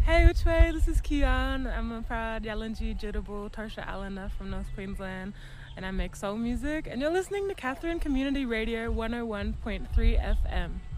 Hey, which way? This is Kian. I'm a proud Yalanji Jitterbull Tarsha Allena from North Queensland, and I make soul music. And you're listening to Catherine Community Radio 101.3 FM.